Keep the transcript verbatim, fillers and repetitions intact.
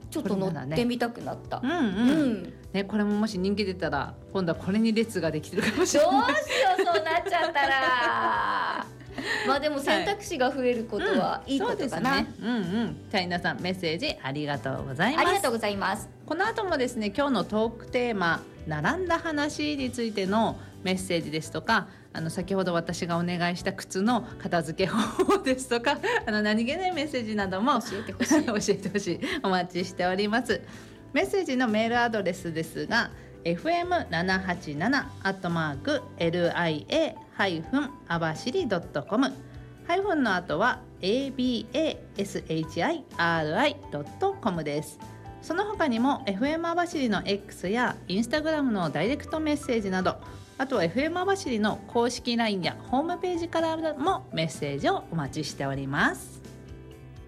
ちょっと乗ってみたくなった。 うんうん、うんね、これももし人気出たら今度はこれに列ができてるかもしれない。 どうしようそうなっちゃったらまあでも選択肢が増えることはいいことかな、 はい、うん、うんうん。じゃあ皆さんメッセージありがとうございます。 ありがとうございます。 この後もですね、今日のトークテーマ並んだ話についてのメッセージですとか、あの先ほど私がお願いした靴の片付け方法ですとか、あの何気ないメッセージなども教えてほしい教えてほしいお待ちしております。メッセージのメールアドレスですが エフエムななはちなな アットマーク エルアイエー あばしり ドットコム ハイフンの後は エービーエーエスエイチアイアールアイ ドットコム です。その他にも エフエム あばしりの X や Instagram のダイレクトメッセージなど、あとは エフエム あばしりの公式 ライン やホームページからもメッセージをお待ちしております。